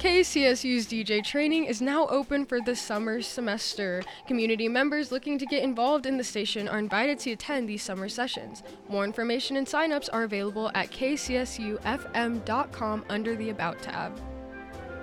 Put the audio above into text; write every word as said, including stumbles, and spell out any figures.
K C S U's D J training is now open for the summer semester. Community members looking to get involved in the station are invited to attend these summer sessions. More information and signups are available at k c s u f m dot com under the About tab.